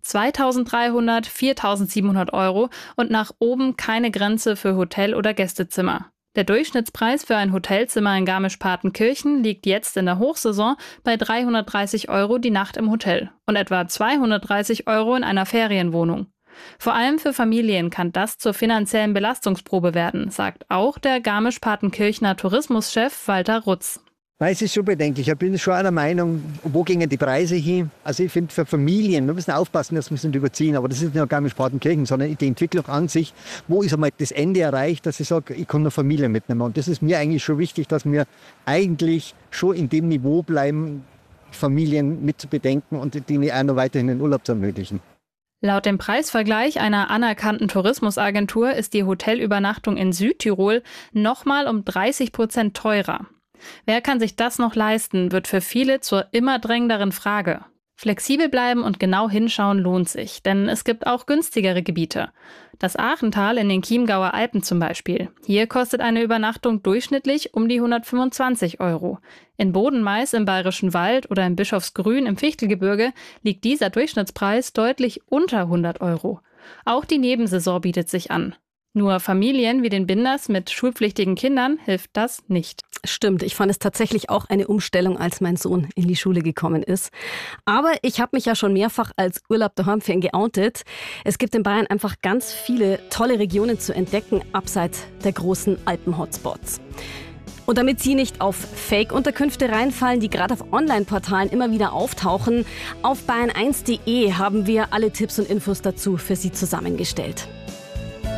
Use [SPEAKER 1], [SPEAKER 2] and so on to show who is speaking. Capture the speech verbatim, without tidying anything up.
[SPEAKER 1] zweitausenddreihundert, viertausendsiebenhundert Euro und nach oben keine Grenze für Hotel- oder Gästezimmer. Der Durchschnittspreis für ein Hotelzimmer in Garmisch-Partenkirchen liegt jetzt in der Hochsaison bei dreihundertdreißig Euro die Nacht im Hotel und etwa zweihundertdreißig Euro in einer Ferienwohnung. Vor allem für Familien kann das zur finanziellen Belastungsprobe werden, sagt auch der Garmisch-Partenkirchener Tourismuschef Walter Rutz.
[SPEAKER 2] Nein, es ist schon bedenklich. Ich bin schon einer Meinung, wo gingen die Preise hin? Also ich finde für Familien, wir müssen aufpassen, dass wir es nicht überziehen, aber das ist nicht nur Garmisch-Partenkirchen, sondern die Entwicklung an sich, wo ist einmal das Ende erreicht, dass ich sage, ich kann eine Familie mitnehmen. Und das ist mir eigentlich schon wichtig, dass wir eigentlich schon in dem Niveau bleiben, Familien mit zu bedenken und denen auch noch weiterhin den Urlaub zu ermöglichen.
[SPEAKER 1] Laut dem Preisvergleich einer anerkannten Tourismusagentur ist die Hotelübernachtung in Südtirol nochmal um dreißig Prozent teurer. Wer kann sich das noch leisten, wird für viele zur immer drängenderen Frage. Flexibel bleiben und genau hinschauen lohnt sich, denn es gibt auch günstigere Gebiete. Das Aachental in den Chiemgauer Alpen zum Beispiel. Hier kostet eine Übernachtung durchschnittlich um die hundertfünfundzwanzig Euro. In Bodenmais im Bayerischen Wald oder im Bischofsgrün im Fichtelgebirge liegt dieser Durchschnittspreis deutlich unter hundert Euro. Auch die Nebensaison bietet sich an. Nur Familien wie den Binders mit schulpflichtigen Kindern hilft das nicht.
[SPEAKER 3] Stimmt, ich fand es tatsächlich auch eine Umstellung, als mein Sohn in die Schule gekommen ist. Aber ich habe mich ja schon mehrfach als Urlaub daheim-Fan geoutet. Es gibt in Bayern einfach ganz viele tolle Regionen zu entdecken, abseits der großen Alpen-Hotspots. Und damit Sie nicht auf Fake-Unterkünfte reinfallen, die gerade auf Online-Portalen immer wieder auftauchen, auf bayern eins punkt de haben wir alle Tipps und Infos dazu für Sie zusammengestellt.